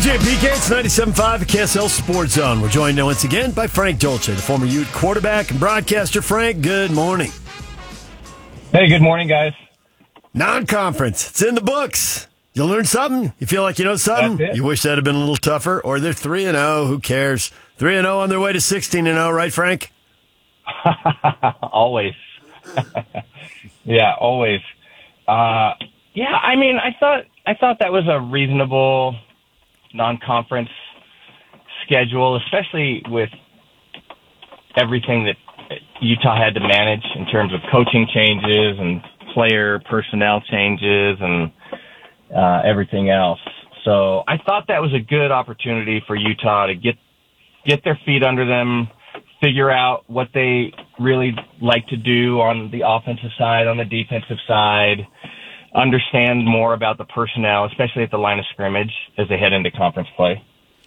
DJ and PK, it's 97.5 at KSL Sports Zone. We're joined once again by Frank Dolce, the former Ute quarterback and broadcaster. Frank, good morning. Hey, good morning, guys. Non-conference. It's in the books. You learn something? You feel like you know something? You wish that had been a little tougher? Or they're 3-0. Who cares? 3-0 on their way to 16-0, right, Frank? Always. Yeah, always. Yeah, I mean, I thought that was a reasonable non-conference schedule, especially with everything that Utah had to manage in terms of coaching changes and player personnel changes and everything else. So I thought that was a good opportunity for Utah to get their feet under them, figure out what they really like to do on the offensive side, on the defensive side, understand more about the personnel, especially at the line of scrimmage as they head into conference play.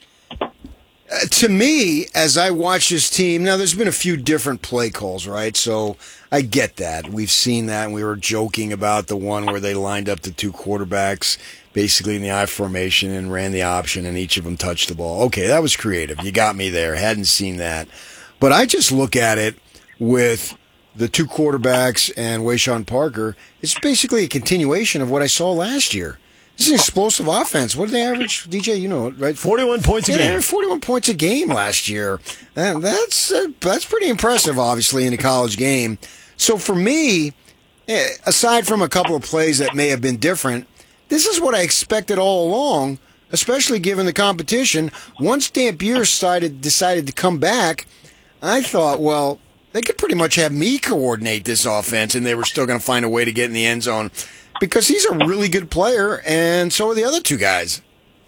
To me, as I watch this team, now there's been a few different play calls, right? So I get that. We've seen that, and we were joking about the one where they lined up the two quarterbacks basically in the I formation and ran the option, and each of them touched the ball. Okay, that was creative. You got me there. Hadn't seen that. But I just look at it with the two quarterbacks and Wayshawn Parker. It's basically a continuation of what I saw last year. This is an explosive offense. What did they average, DJ? You know it, right? 41 points a game. They averaged 41 points a game last year. And that's pretty impressive, obviously, in a college game. So for me, aside from a couple of plays that may have been different, this is what I expected all along, especially given the competition. Once Dampier decided to come back, I thought, well, they could pretty much have me coordinate this offense, and they were still going to find a way to get in the end zone because he's a really good player, and so are the other two guys.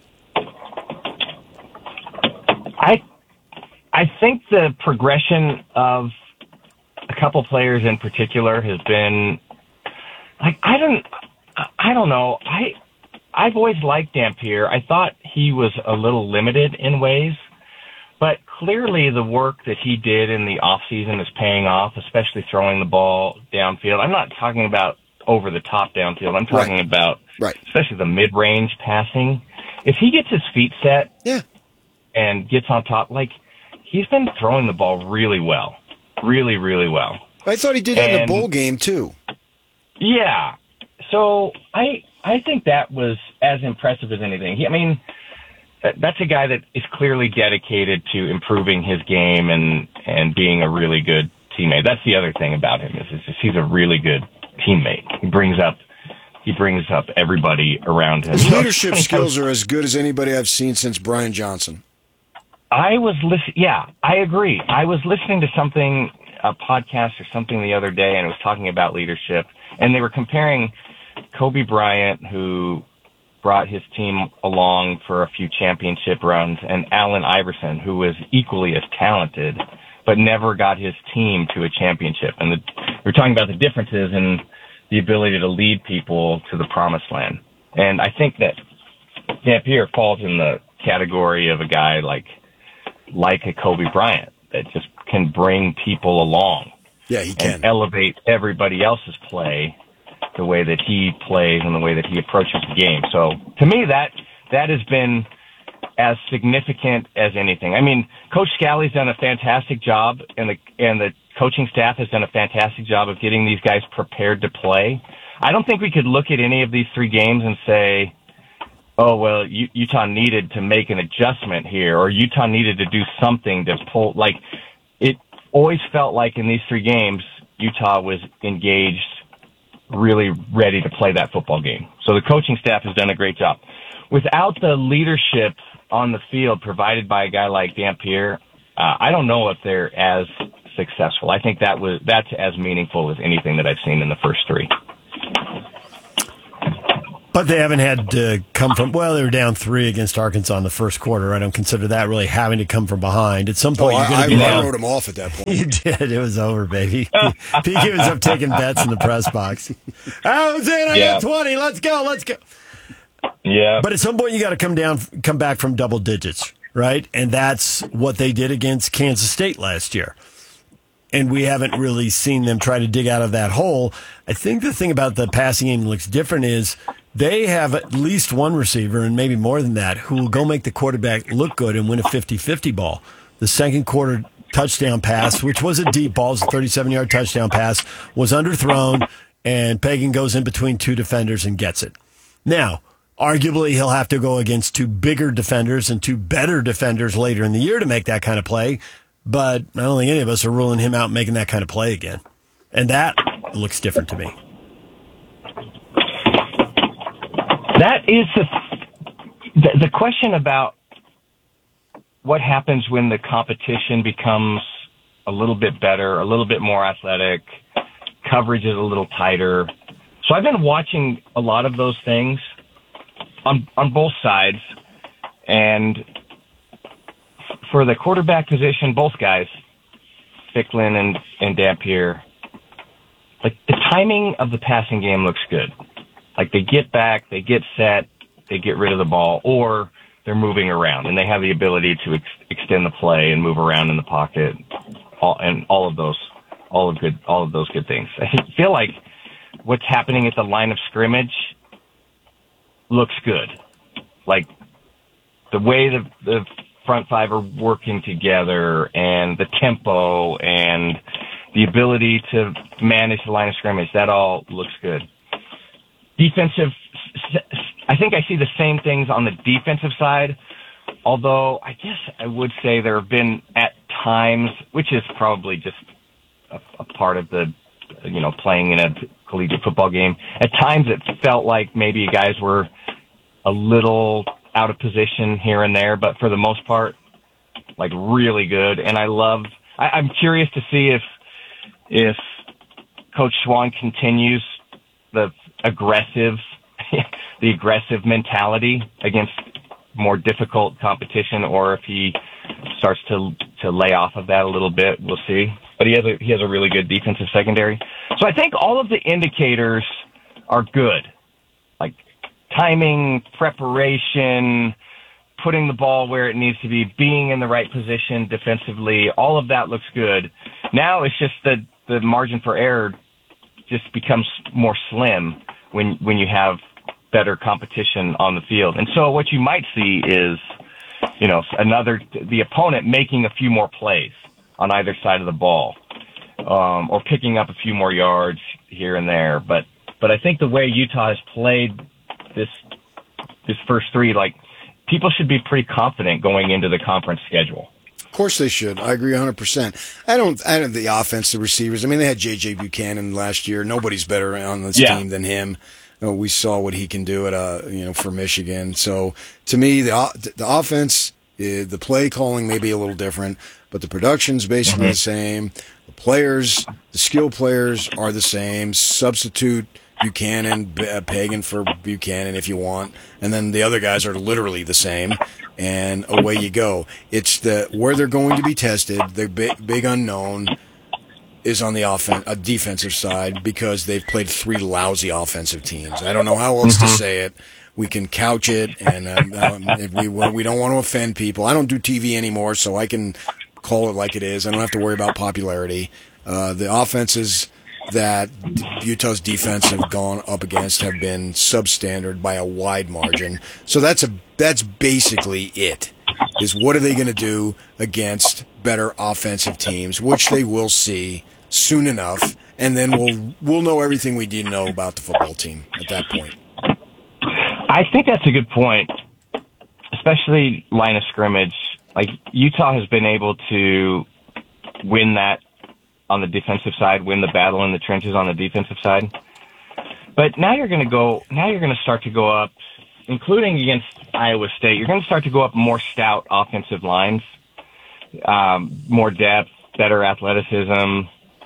I think the progression of a couple players in particular has been like I don't know. I've always liked Dampier. I thought he was a little limited in ways. But clearly the work that he did in the offseason is paying off, especially throwing the ball downfield. I'm not talking about over-the-top downfield. I'm talking about especially the mid-range passing. If he gets his feet set and gets on top, like he's been throwing the ball really well, really, really well. I thought he did that in the bowl game too. Yeah. So I think that was as impressive as anything. I mean, that's a guy that is clearly dedicated to improving his game and being a really good teammate. That's the other thing about him is just he's a really good teammate. He brings up everybody around him. His leadership skills are as good as anybody I've seen since Brian Johnson. I agree. I was listening to a podcast or something the other day, and it was talking about leadership, and they were comparing Kobe Bryant, who brought his team along for a few championship runs, and Allen Iverson, who was equally as talented, but never got his team to a championship. And we're talking about the differences in the ability to lead people to the promised land. And I think that Dampier falls in the category of a guy like a Kobe Bryant that just can bring people along. Yeah, he can. And elevate everybody else's play the way that he plays and the way that he approaches the game. So to me, that has been as significant as anything. I mean, Coach Scalley's done a fantastic job, and the coaching staff has done a fantastic job of getting these guys prepared to play. I don't think we could look at any of these three games and say, oh, well, Utah needed to make an adjustment here, or Utah needed to do something to pull. Like, it always felt like in these three games, Utah was engaged, really ready to play that football game. So the coaching staff has done a great job. Without the leadership on the field provided by a guy like Dampier, I don't know if they're as successful. I think that's as meaningful as anything that I've seen in the first three. But they haven't had to come from, well, they were down 3 against Arkansas in the first quarter. I don't consider that really having to come from behind. At some point, you're going to be down. I wrote him off at that point. You did. It was over, baby. PK was up taking bets in the press box. I was in, I got 20. Let's go. Yeah. But at some point, you got to come back from double digits, right? And that's what they did against Kansas State last year. And we haven't really seen them try to dig out of that hole. I think the thing about the passing game that looks different is they have at least one receiver, and maybe more than that, who will go make the quarterback look good and win a 50-50 ball. The second quarter touchdown pass, which was a deep ball, it was a 37-yard touchdown pass, was underthrown, and Pagan goes in between two defenders and gets it. Now, arguably, he'll have to go against two bigger defenders and two better defenders later in the year to make that kind of play, but I don't think any of us are ruling him out making that kind of play again. And that looks different to me. That is the question about what happens when the competition becomes a little bit better, a little bit more athletic, coverage is a little tighter. So I've been watching a lot of those things on both sides, and for the quarterback position, both guys, Ficklin and Dampier, like the timing of the passing game looks good. Like they get back, they get set, they get rid of the ball, or they're moving around and they have the ability to extend the play and move around in the pocket. All of those good things. I feel like what's happening at the line of scrimmage looks good. Like the way the front five are working together and the tempo and the ability to manage the line of scrimmage, that all looks good. Defensive, I think I see the same things on the defensive side, although I guess I would say there have been at times, which is probably just a part of the, playing in a collegiate football game. At times it felt like maybe guys were a little out of position here and there, but for the most part, like really good. And I'm curious to see if Coach Schwan continues the aggressive mentality against more difficult competition, or if he starts to lay off of that a little bit. We'll see. But he has a really good defensive secondary. So I think all of the indicators are good. Like timing, preparation, putting the ball where it needs to be, being in the right position defensively, all of that looks good. Now it's just the margin for error just becomes more slim when you have better competition on the field. And so what you might see is, the opponent making a few more plays on either side of the ball, or picking up a few more yards here and there. But I think the way Utah has played this first three, like people should be pretty confident going into the conference schedule. Of course they should. I agree 100%. I don't the offense, the receivers. I mean, they had J.J. Buchanan last year. Nobody's better on this team than him. We saw what he can do at for Michigan. So to me, the offense, the play calling may be a little different, but the production's basically the same. The players, the skill players are the same. Substitute Buchanan, Pagan for Buchanan if you want, and then the other guys are literally the same, and away you go. It's where they're going to be tested. The big unknown is on the defensive side, because they've played three lousy offensive teams. I don't know how else to say it. We can couch it, and if we don't want to offend people. I don't do TV anymore, so I can call it like it is. I don't have to worry about popularity. The offenses that Utah's defense have gone up against have been substandard by a wide margin. So that's basically it. Is what are they going to do against better offensive teams, which they will see soon enough, and then we'll know everything we need to know about the football team at that point. I think that's a good point, especially line of scrimmage. Like Utah has been able to win that on the defensive side, win the battle in the trenches on the defensive side. But now you're going to start to go up, including against Iowa State. You're going to start to go up more stout offensive lines, more depth, better athleticism.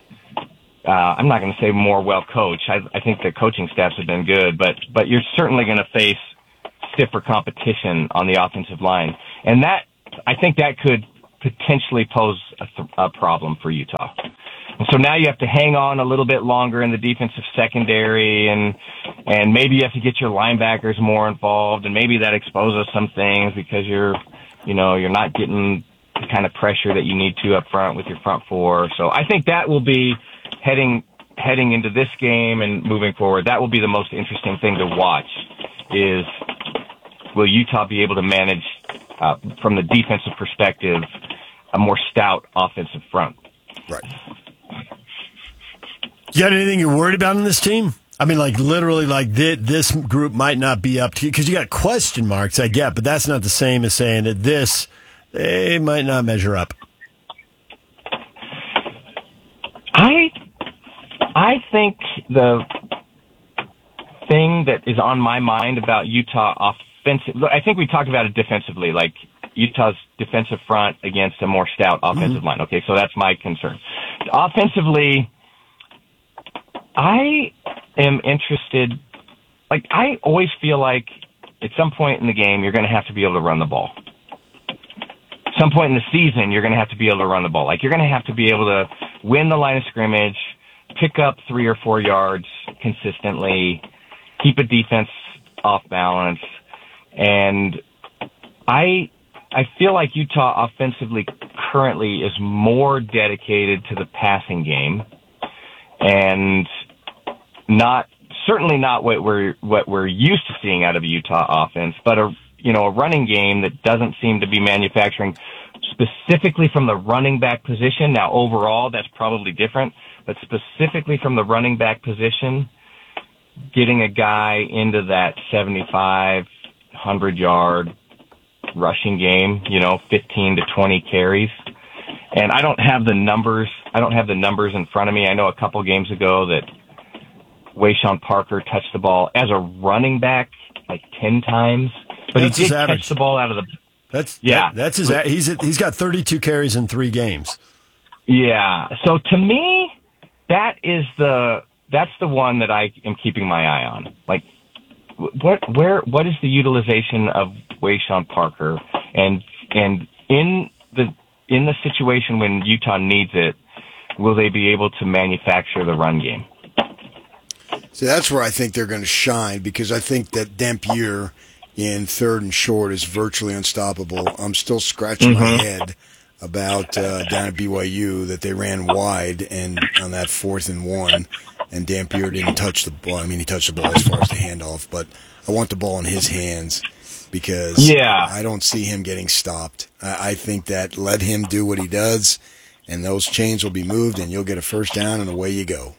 I'm not going to say more well-coached. I think the coaching staffs have been good, but you're certainly going to face stiffer competition on the offensive line. And I think that could potentially pose a problem for Utah. And so now you have to hang on a little bit longer in the defensive secondary, and maybe you have to get your linebackers more involved, and maybe that exposes some things because you're not getting the kind of pressure that you need to up front with your front four. So I think that will be heading into this game and moving forward. That will be the most interesting thing to watch is, will Utah be able to manage, from the defensive perspective, a more stout offensive front? Right. You got anything you're worried about in this team? I mean, like, literally, like, this group might not be up to you, because you got question marks, I get, but that's not the same as saying that they might not measure up. I think the thing that is on my mind about Utah offensive, I think we talked about it defensively, like Utah's defensive front against a more stout offensive line. Okay, so that's my concern. Offensively, I am interested, like, I always feel like at some point in the game, you're going to have to be able to run the ball. Some point in the season, you're going to have to be able to run the ball. Like, you're going to have to be able to win the line of scrimmage, pick up 3 or 4 yards consistently, keep a defense off balance. And I feel like Utah offensively currently is more dedicated to the passing game, and certainly not what we're used to seeing out of a Utah offense, but a running game that doesn't seem to be manufacturing specifically from the running back position. Now, overall, that's probably different, but specifically from the running back position, getting a guy into that 75, 100-yard rushing game, 15 to 20 carries. And I don't have the numbers in front of me. I know a couple games ago that Wayshawn Parker touched the ball as a running back like 10 times, but that's he did catch the ball out of the. That's his. He's got 32 carries in 3 games. Yeah. So to me, that's the one that I am keeping my eye on. Like, what is the utilization of Wayshawn Parker, and in the situation when Utah needs it, will they be able to manufacture the run game? So that's where I think they're going to shine, because I think that Dampier in 3rd and short is virtually unstoppable. I'm still scratching my head about down at BYU that they ran wide and on that 4th and 1, and Dampier didn't touch the ball. I mean, he touched the ball as far as the handoff, but I want the ball in his hands, because I don't see him getting stopped. I think that let him do what he does, and those chains will be moved, and you'll get a first down, and away you go.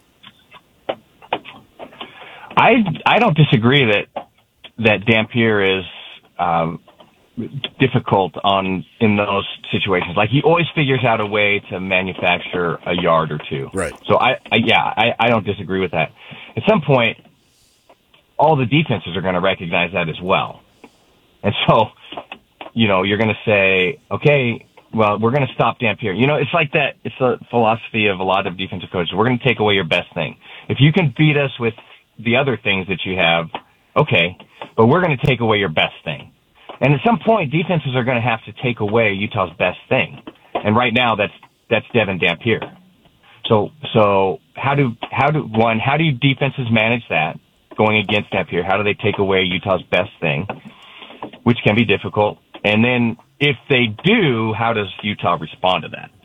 I don't disagree that Dampier is difficult in those situations. Like, he always figures out a way to manufacture a yard or two. Right. So I don't disagree with that. At some point, all the defenses are going to recognize that as well. And so, you're going to say, okay, well, we're going to stop Dampier. It's like that. It's the philosophy of a lot of defensive coaches. We're going to take away your best thing. If you can beat us with the other things that you have, okay, but we're going to take away your best thing. And at some point, defenses are going to have to take away Utah's best thing. And right now, that's Devin Dampier. So how do defenses manage that going against Dampier? How do they take away Utah's best thing, which can be difficult? And then if they do, how does Utah respond to that?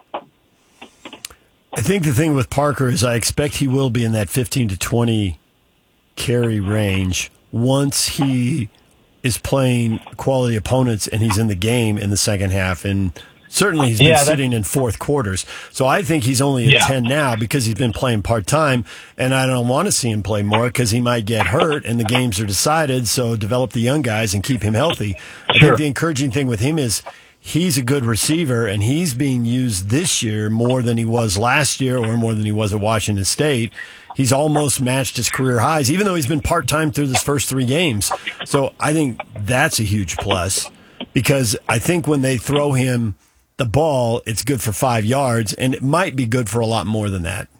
I think the thing with Parker is I expect he will be in that 15 to 20 carry range once he is playing quality opponents and he's in the game in the second half. And certainly he's been sitting in 4th quarters. So I think he's only at 10 now because he's been playing part-time, and I don't want to see him play more because he might get hurt and the games are decided. So develop the young guys and keep him healthy. I think the encouraging thing with him is he's a good receiver, and he's being used this year more than he was last year or more than he was at Washington State. He's almost matched his career highs, even though he's been part-time through his first 3 games. So I think that's a huge plus, because I think when they throw him the ball, it's good for 5 yards, and it might be good for a lot more than that.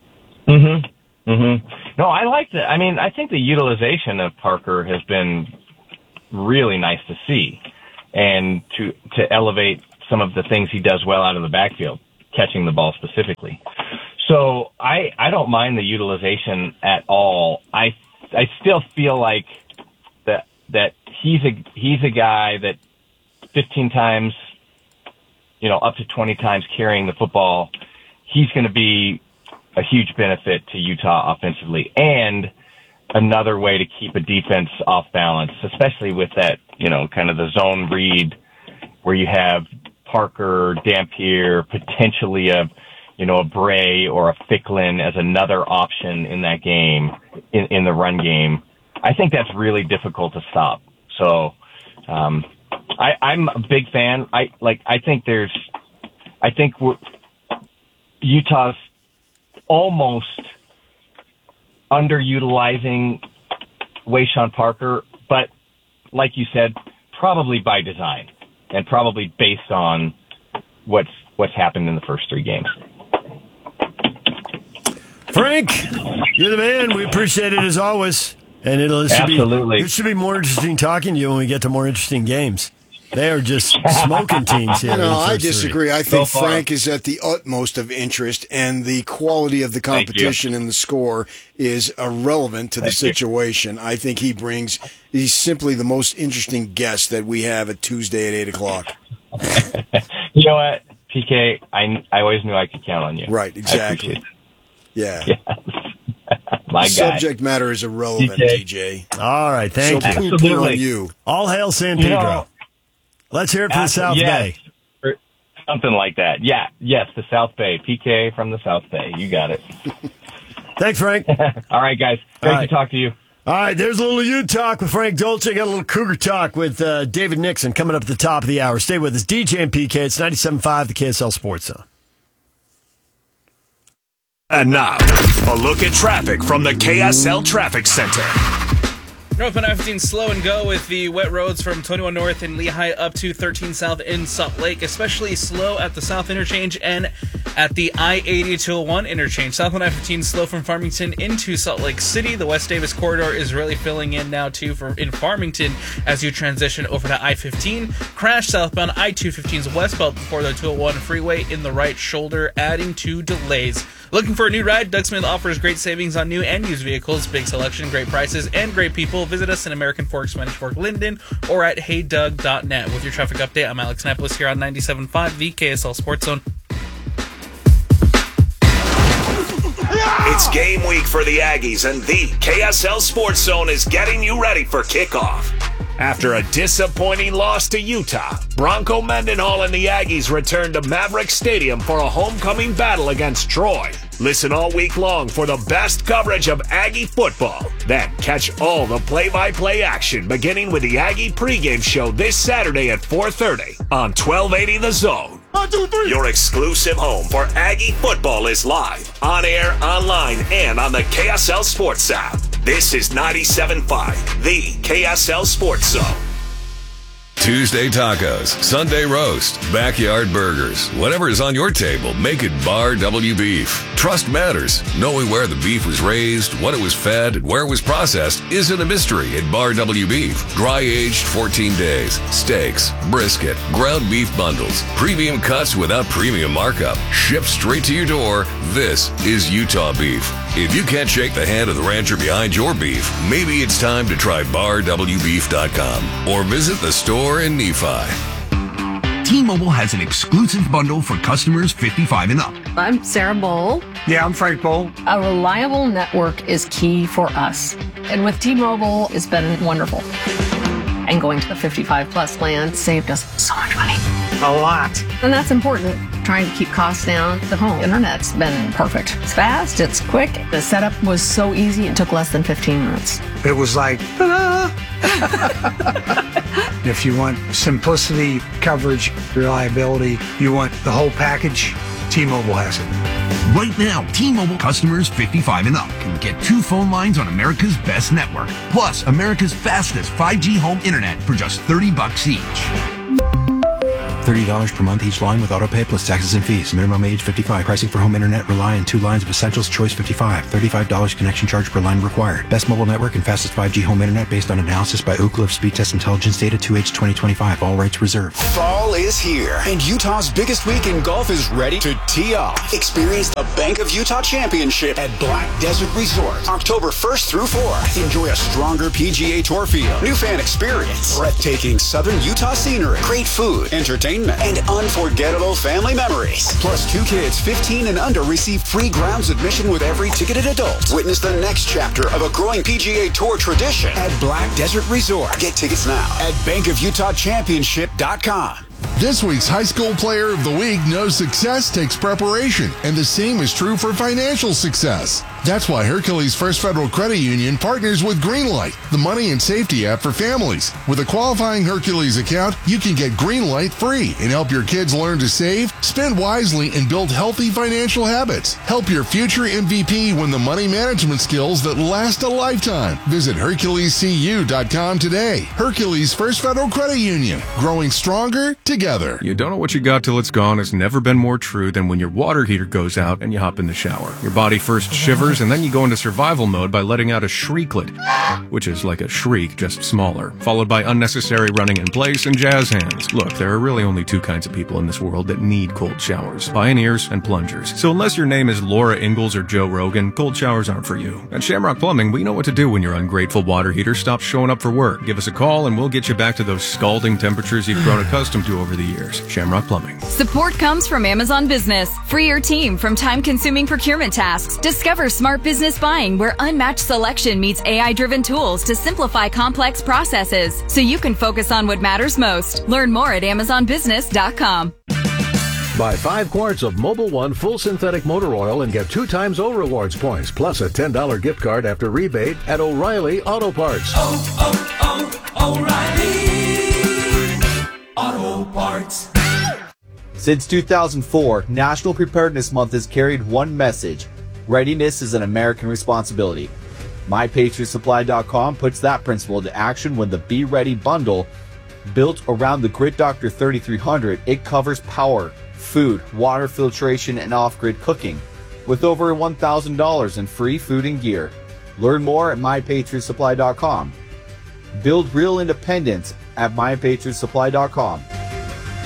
No, I like that. I mean, I think the utilization of Parker has been really nice to see, and to elevate some of the things he does well out of the backfield, catching the ball specifically. So I don't mind the utilization at all. I still feel like that he's a guy that 15 times, up to 20 times carrying the football, he's going to be a huge benefit to Utah offensively. And another way to keep a defense off balance, especially with that, kind of the zone read where you have Parker, Dampier, potentially a Bray or a Ficklin as another option in that game, in the run game. I think that's really difficult to stop. So, I'm a big fan. I think Utah's almost underutilizing Wayshawn Parker, but like you said, probably by design and probably based on what's happened in the first 3 games. Frank, you're the man. We appreciate it as always. And it should be more interesting talking to you when we get to more interesting games. They are just smoking teams here. I disagree. I think Frank is at the utmost of interest, and the quality of the competition and the score is irrelevant to the situation. I think he's simply the most interesting guest that we have at Tuesday at 8 o'clock. You know what, PK? I always knew I could count on you. Right, exactly. Yeah. Yes. My subject matter is irrelevant, DJ. All right, thank you. Poo-poo on you. All hail San Pedro. Let's hear it for the South Bay. Something like that. Yeah, yes, the South Bay. PK from the South Bay. You got it. Thanks, Frank. All right, guys. Great to talk to you. All right, there's a little U talk with Frank Dolce. Got a little Cougar talk with David Nixon coming up at the top of the hour. Stay with us. DJ and PK. It's 97.5, the KSL Sports Zone. And now, a look at traffic from the KSL Traffic Center. Northbound I-15 slow and go with the wet roads from 21 North in Lehigh up to 13 South in Salt Lake, especially slow at the South Interchange and at the I-80-201 interchange. Southbound I-15 slow from Farmington into Salt Lake City. The West Davis corridor is really filling in now, too, in Farmington as you transition over to I-15. Crash southbound I-215's westbound before the 201 freeway in the right shoulder, adding to delays. Looking for a new ride? Doug Smith offers great savings on new and used vehicles, big selection, great prices, and great people. Visit us in American Fork, Spanish Fork, Linden, or at heydoug.net. With your traffic update, I'm Alex Napolis here on 97.5, the KSL Sports Zone. It's game week for the Aggies, and the KSL Sports Zone is getting you ready for kickoff. After a disappointing loss to Utah, Bronco Mendenhall and the Aggies return to Maverick Stadium for a homecoming battle against Troy. Listen all week long for the best coverage of Aggie football. Then catch all the play-by-play action beginning with the Aggie pregame show this Saturday at 4:30 on 1280 The Zone. 1, 2, 3. Your exclusive home for Aggie football is live, on air, online, and on the KSL Sports app. This is 97.5, the KSL Sports Zone. Tuesday tacos, Sunday roast, backyard burgers. Whatever is on your table, make it Bar W Beef. Trust matters. Knowing where the beef was raised, what it was fed, and where it was processed isn't a mystery at Bar W Beef. Dry-aged 14 days, steaks, brisket, ground beef bundles, premium cuts without premium markup, shipped straight to your door. This is Utah beef. If you can't shake the hand of the rancher behind your beef, maybe it's time to try BarWBeef.com or visit the store in Nephi. T-Mobile has an exclusive bundle for customers 55 and up. I'm Sarah Bowl. Yeah, I'm Frank Bowl. A reliable network is key for us. And with T-Mobile, it's been wonderful. And going to the 55-plus plan saved us so much money. A lot. And that's important. Trying to keep costs down. The home internet's been perfect. It's fast, it's quick. The setup was so easy, it took less than 15 minutes. It was like, ta-da! If you want simplicity, coverage, reliability, you want the whole package, T-Mobile has it. Right now, T-Mobile customers 55 and up can get 2 phone lines on America's best network, plus America's fastest 5G home internet for just $30 each. $30 per month each line with autopay plus taxes and fees. Minimum age 55. Pricing for home internet rely on 2 lines of essentials. Choice 55. $35 connection charge per line required. Best mobile network and fastest 5G home internet based on analysis by Ookla of Speed Test Intelligence data 2H 2025. All rights reserved. Fall is here, and Utah's biggest week in golf is ready to tee off. Experience the Bank of Utah Championship at Black Desert Resort, October 1st through 4th. Enjoy a stronger PGA Tour field, new fan experience, breathtaking southern Utah scenery, great food, entertainment, entertainment, and unforgettable family memories. Plus, 2 kids 15 and under receive free grounds admission with every ticketed adult. Witness the next chapter of a growing PGA Tour tradition at Black Desert Resort. Get tickets now at bankofutahchampionship.com. This week's High School Player of the Week knows success takes preparation, and the same is true for financial success. That's why Hercules First Federal Credit Union partners with Greenlight, the money and safety app for families. With a qualifying Hercules account, you can get Greenlight free and help your kids learn to save, spend wisely, and build healthy financial habits. Help your future MVP win the money management skills that last a lifetime. Visit HerculesCU.com today. Hercules First Federal Credit Union, growing stronger together. You don't know what you got till it's gone has never been more true than when your water heater goes out and you hop in the shower. Your body first shivers, and then you go into survival mode by letting out a shrieklet, which is like a shriek, just smaller, followed by unnecessary running in place and jazz hands. Look, there are really only 2 kinds of people in this world that need cold showers: pioneers and plungers. So unless your name is Laura Ingalls or Joe Rogan, cold showers aren't for you. At Shamrock Plumbing, we know what to do when your ungrateful water heater stops showing up for work. Give us a call and we'll get you back to those scalding temperatures you've grown accustomed to over the years. Shamrock Plumbing. Support comes from Amazon Business. Free your team from time-consuming procurement tasks. Discover smart business buying, where unmatched selection meets AI-driven tools to simplify complex processes, so you can focus on what matters most. Learn more at AmazonBusiness.com. Buy 5 quarts of Mobil 1 full synthetic motor oil and get 2 times O Rewards points, plus a $10 gift card after rebate at O'Reilly Auto Parts. O'Reilly Auto Parts. Since 2004, National Preparedness Month has carried one message: readiness is an American responsibility. MyPatriotSupply.com puts that principle into action when the Be Ready bundle, built around the Grid Doctor 3300, it covers power, food, water filtration, and off-grid cooking, with over $1,000 in free food and gear. Learn more at MyPatriotSupply.com. Build real independence at MyPatriotSupply.com.